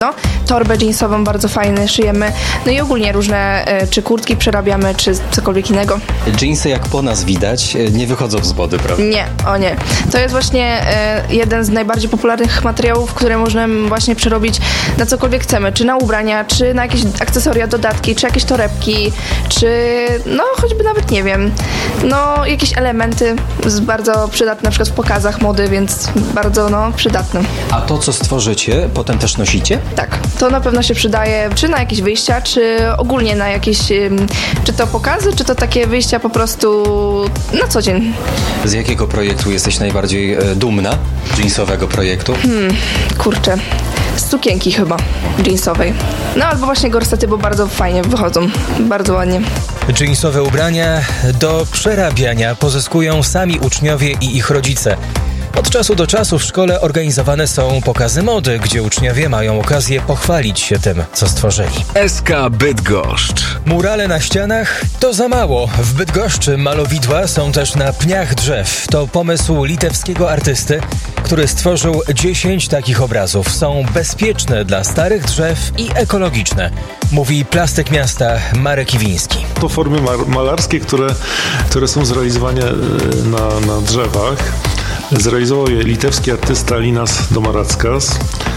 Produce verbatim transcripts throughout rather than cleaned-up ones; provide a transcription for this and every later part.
No, torbę jeansową bardzo fajny szyjemy, no i ogólnie różne, y, czy kurtki przerabiamy, czy cokolwiek innego. Dżinsy, jak po nas widać, nie wychodzą z mody, prawda? Nie, o nie. To jest właśnie y, jeden z najbardziej popularnych materiałów, które możemy właśnie przerobić na cokolwiek chcemy, czy na ubrania, czy na jakieś akcesoria, dodatki, czy jakieś torebki, czy no choćby nawet, nie wiem, no jakieś elementy z bardzo przydatne, na przykład w pokazach mody, więc bardzo no przydatne. A to, co stworzycie, potem też nosicie? Tak, to na pewno się przydaje, czy na jakieś wyjścia, czy ogólnie na jakieś, czy to pokazy, czy to takie wyjścia po prostu na co dzień. Z jakiego projektu jesteś najbardziej e, dumna? Jeansowego projektu? Hmm, kurczę, z sukienki chyba, jeansowej. No albo właśnie gorsety, bo bardzo fajnie wychodzą, bardzo ładnie. Jeansowe ubrania do przerabiania pozyskują sami uczniowie i ich rodzice. Od czasu do czasu w szkole organizowane są pokazy mody, gdzie uczniowie mają okazję pochwalić się tym, co stworzyli. S K Bydgoszcz. Murale na ścianach to za mało. W Bydgoszczy malowidła są też na pniach drzew. To pomysł litewskiego artysty, który stworzył dziesięć takich obrazów. Są bezpieczne dla starych drzew i ekologiczne, mówi plastyk miasta Marek Iwiński. To formy mar- malarskie, które, które są zrealizowane na, na drzewach. Zrealizował je litewski artysta Linas Domarackas,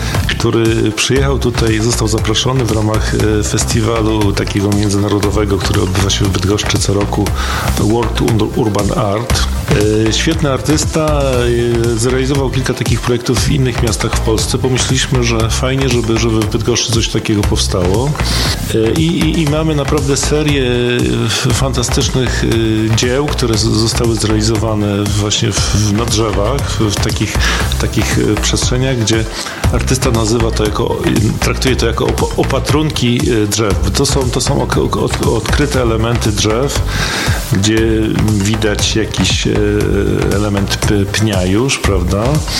który przyjechał tutaj, został zaproszony w ramach festiwalu takiego międzynarodowego, który odbywa się w Bydgoszczy co roku, World Urban Art. Świetny artysta, zrealizował kilka takich projektów w innych miastach w Polsce. Pomyśleliśmy, że fajnie, żeby, żeby w Bydgoszczy coś takiego powstało. I, i, i mamy naprawdę serię fantastycznych dzieł, które zostały zrealizowane właśnie w, na drzewach, w takich, takich przestrzeniach, gdzie artysta nazywa to jako, traktuje to jako opatrunki drzew. To są, to są odkryte elementy drzew, gdzie widać jakiś element pnia już, prawda?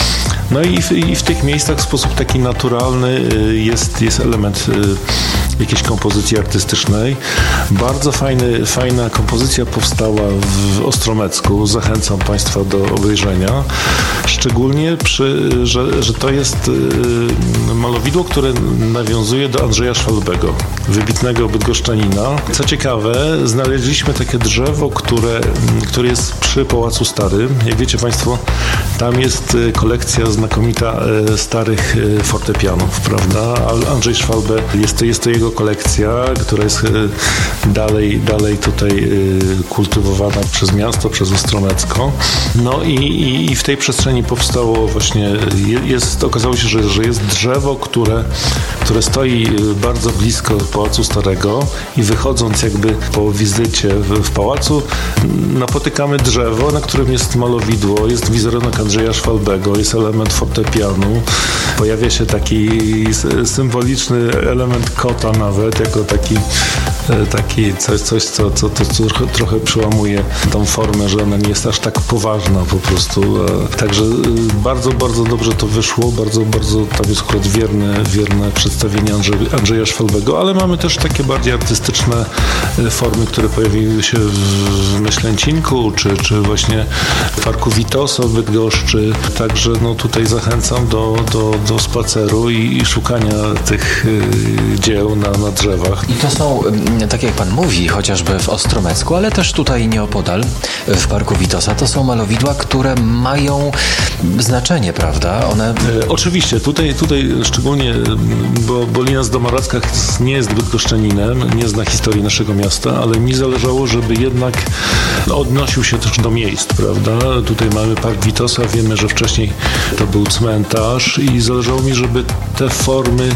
No i w, i w tych miejscach w sposób taki naturalny jest, jest element jakiejś kompozycji artystycznej. Bardzo fajny, fajna kompozycja powstała w Ostromecku. Zachęcam Państwa do obejrzenia. Szczególnie, przy, że, że to jest malowidło, które nawiązuje do Andrzeja Szwalbego, wybitnego bydgoszczanina. Co ciekawe, znaleźliśmy takie drzewo, które, które jest przy Pałacu Starym. Jak wiecie Państwo, tam jest kolekcja znakomita starych fortepianów, prawda? Andrzej Szwalbe, jest to, jest to jego kolekcja, która jest dalej, dalej tutaj kultywowana przez miasto, przez Ostromecko. No i, i, i w tej przestrzeni powstało właśnie, jest, okazało się, że, że jest drzewo, które, które stoi bardzo blisko Pałacu Starego i wychodząc jakby po wizycie w, w pałacu napotykamy drzewo, na którym jest malowidło, jest wizerunek Andrzeja Szwalbego, jest element fortepianu, pojawia się taki symboliczny element kota nawet, jako taki, taki coś, coś co, co, co, co trochę przełamuje tą formę, że ona nie jest aż tak poważna po prostu. Także bardzo, bardzo dobrze to wyszło, bardzo, bardzo tam jest akurat wierne, wierne przedstawienie Andrze, Andrzeja Szwalbego, ale mamy też takie bardziej artystyczne formy, które pojawiły się w Myślęcinku, czy, czy właśnie w Parku Witosa w Bydgoszczy. Także no, tutaj zachęcam do, do, do spaceru i, i szukania tych y, dzieł na, na drzewach. I to są, tak jak Pan mówi, chociażby w Ostromecku, ale też tutaj nieopodal, w Parku Witosa, to są malowidła, które mają znaczenie, prawda? One... E, oczywiście, tutaj, tutaj szczególnie, bo, bo Linas Domarackas nie jest bydgoszczaninem, nie zna historii naszego miasta, ale mi zależało, żeby jednak odnosił się też do miejsc, prawda? Tutaj mamy Park Witosa, wiemy, że wcześniej to był cmentarz i zależało mi, żeby te formy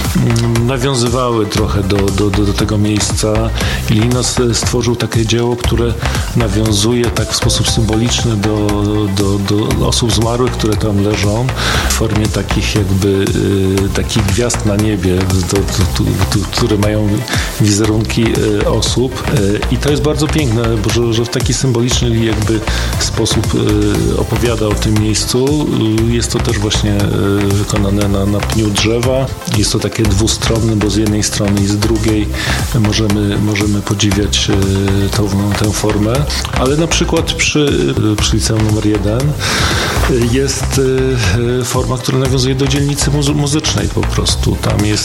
nawiązywały trochę do, do, do, do tego miejsca. I Linas stworzył takie dzieło, które nawiązuje tak w sposób symboliczny do, do, do osób zmarłych, które tam leżą, w formie takich jakby y, takich gwiazd na niebie, do, do, do, które mają wizerunki y, osób. Y, I to jest bardzo piękne, bo że, że w taki symboliczny jakby sposób y, opowiada o tym miejscu. Y, jest to też właśnie y, wykonane na, na pniu drzewa. Jest to takie dwustronne, bo z jednej strony i z drugiej możemy, możemy podziwiać y, tą, tę formę. Ale na przykład przy, przy liceum numer jeden jest y, forma, która nawiązuje do dzielnicy muzy- muzycznej po prostu. Tam jest